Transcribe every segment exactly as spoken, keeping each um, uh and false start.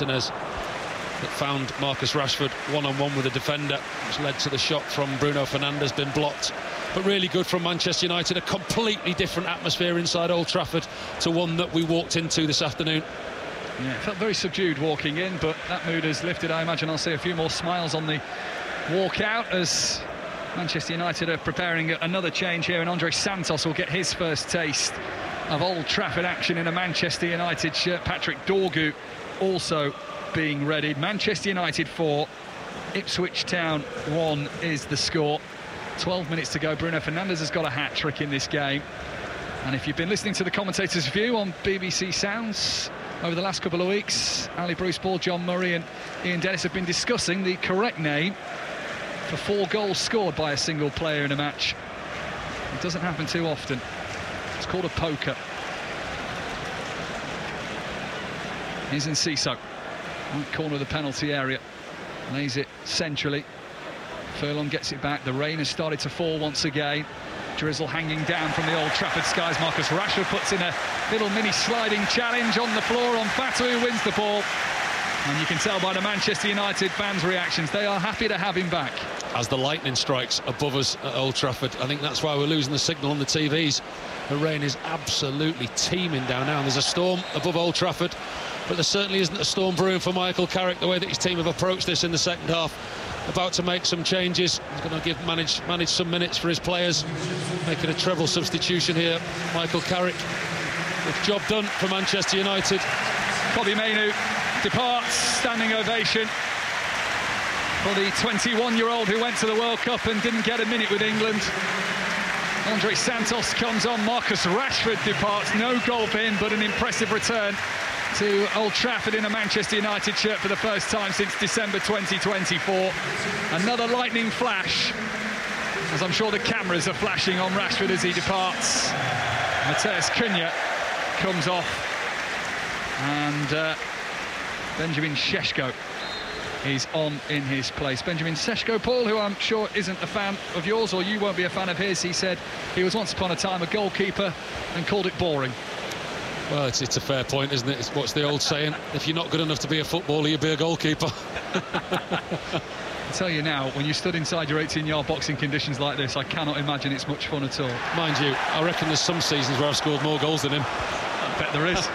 Martinez that found Marcus Rashford one-on-one with a defender, which led to the shot from Bruno Fernandes, been blocked. But really good from Manchester United, a completely different atmosphere inside Old Trafford to one that we walked into this afternoon. Yeah, it felt very subdued walking in, but that mood has lifted. I imagine I'll see a few more smiles on the walk out as Manchester United are preparing another change here, and Andre Santos will get his first taste of Old Trafford action in a Manchester United shirt. Patrick Dorgu also being readied. Manchester United four, Ipswich Town one is the score. twelve minutes to go. Bruno Fernandes has got a hat-trick in this game. And if you've been listening to the commentators' view on B B C Sounds over the last couple of weeks, Ali Bruce Ball, John Murray and Ian Dennis have been discussing the correct name for four goals scored by a single player in a match. It doesn't happen too often. It's called a poker. Here's Enciso. Right corner of the penalty area. Lays it centrally. Furlong gets it back. The rain has started to fall once again. Drizzle hanging down from the Old Trafford skies. Marcus Rashford puts in a little mini sliding challenge on the floor on Fatu, who wins the ball. And you can tell by the Manchester United fans' reactions, they are happy to have him back. As the lightning strikes above us at Old Trafford, I think that's why we're losing the signal on the T Vs. The rain is absolutely teeming down now, and there's a storm above Old Trafford, but there certainly isn't a storm brewing for Michael Carrick, the way that his team have approached this in the second half. About to make some changes. He's going to give manage manage some minutes for his players, making a treble substitution here. Michael Carrick, the job done for Manchester United. Kobbie Mainoo departs, standing ovation for the twenty-one-year-old who went to the World Cup and didn't get a minute with England. Andre Santos comes on. Marcus Rashford departs. No goal for him, but an impressive return to Old Trafford in a Manchester United shirt for the first time since December twenty twenty-four. Another lightning flash, as I'm sure the cameras are flashing on Rashford as he departs. Matheus Cunha comes off, and uh, Benjamin Šeško is on in his place. Benjamin Šeško, Paul, who I'm sure isn't a fan of yours, or you won't be a fan of his. He said he was once upon a time a goalkeeper and called it boring. Well, it's, it's a fair point, isn't it? It's, what's the old saying? If you're not good enough to be a footballer, you'll be a goalkeeper. I tell you now, when you stood inside your eighteen-yard box in conditions like this, I cannot imagine it's much fun at all. Mind you, I reckon there's some seasons where I've scored more goals than him. I bet there is.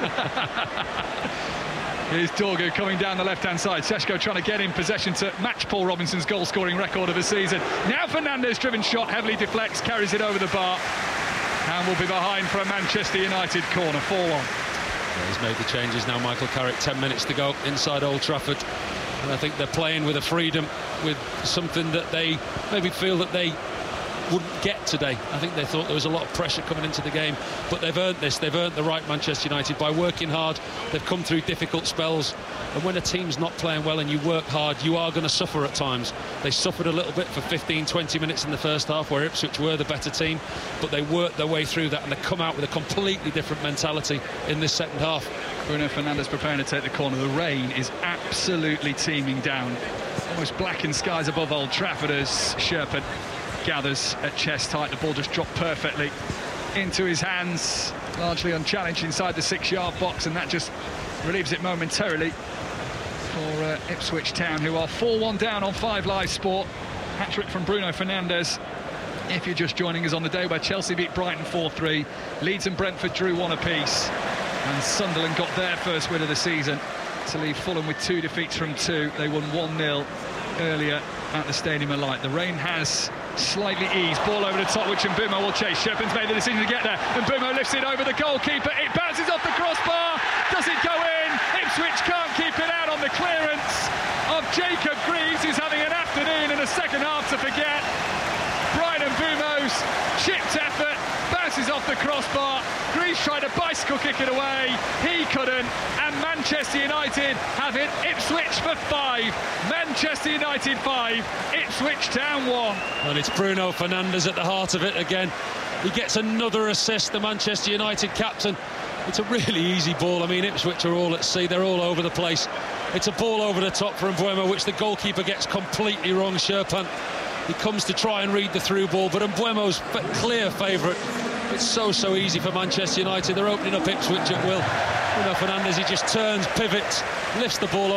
Here's Dorgu coming down the left-hand side. Šeško trying to get in possession to match Paul Robinson's goal-scoring record of the season. Now Fernandes, driven shot, heavily deflects, carries it over the bar, and will be behind for a Manchester United corner, four one. Yeah, he's made the changes now, Michael Carrick. Ten minutes to go inside Old Trafford, and I think they're playing with a freedom, with something that they maybe feel that they wouldn't get today. I think they thought there was a lot of pressure coming into the game, but they've earned this. They've earned the right, Manchester United, by working hard. They've come through difficult spells, and when a team's not playing well and you work hard, you are going to suffer at times. They suffered a little bit for fifteen, twenty minutes in the first half, where Ipswich were the better team, but they worked their way through that, and they come out with a completely different mentality in this second half. Bruno Fernandes preparing to take the corner. The rain is absolutely teeming down. Almost blackened skies above Old Trafford as Sherpen gathers at chest height. The ball just dropped perfectly into his hands, largely unchallenged inside the six-yard box, and that just relieves it momentarily for uh, Ipswich Town, who are four one down on Five Live Sport. Hat-trick from Bruno Fernandes. If you're just joining us on the day where Chelsea beat Brighton four three, Leeds and Brentford drew one apiece, and Sunderland got their first win of the season to leave Fulham with two defeats from two. They won one nil earlier at the Stadium of Light. The rain has slightly eased. Ball over the top, which Mbeumo will chase. Sherpen's made the decision to get there. Mbeumo lifts it over the goalkeeper. It bounces off the crossbar. Does it go in? Ipswich can't keep it out on the clearance of Jacob Greaves, who's having an afternoon and a second half to forget. Brian Mbeumo's chipped effort bounces off the crossbar. Greaves tried to bicycle kick it away. He couldn't, and Manchester United have it. Ipswich for five. Manchester United five. Ipswich Town one. And it's Bruno Fernandes at the heart of it again. He gets another assist, the Manchester United captain. It's a really easy ball. I mean, Ipswich are all at sea. They're all over the place. It's a ball over the top for Mbeumo, which the goalkeeper gets completely wrong, Sherpan. He comes to try and read the through ball, but Mbeumo's clear favourite. It's so, so easy for Manchester United. They're opening up Ipswich at will. Bruno Fernandes, he just turns, pivots, lifts the ball